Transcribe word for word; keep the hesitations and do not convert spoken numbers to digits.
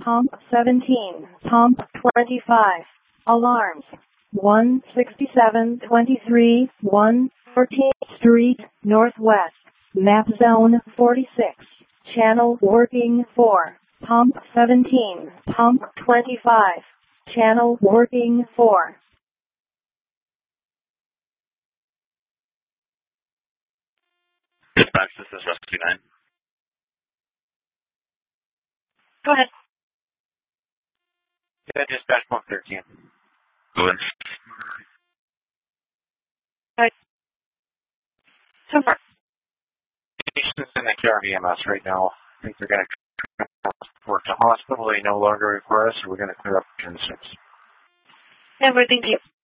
Pump seventeen, Pump twenty-five. Alarms. one sixty-seven twenty-three, one fourteenth Street, Northwest. Map Zone forty-six. Channel working four. Pump seventeen, Pump twenty-five. Channel working four. Dispatch, this is Rescue nine. Go ahead. Yeah, dispatch one thirteen. Go in. Right. So far. Patients in the care of E M S right now. I think they're going to transport to hospital. They no longer require us, so we're going to clear up concerns. Never, thank you.